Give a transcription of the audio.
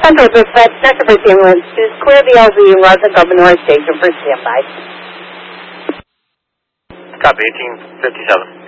Central Dispatch, Dr. First Ambulance, please clear the LZ and route to Governor Station for standby. Copy, 1857.